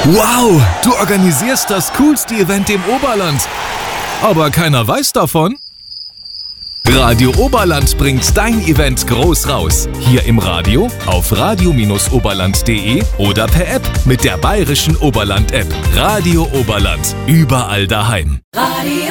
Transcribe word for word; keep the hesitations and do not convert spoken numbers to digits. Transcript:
Wow, du organisierst das coolste Event im Oberland. Aber keiner weiß davon? Radio Oberland bringt dein Event groß raus. Hier im Radio, auf radio oberland punkt de oder per App mit der bayerischen Oberland-App. Radio Oberland, überall daheim. Radio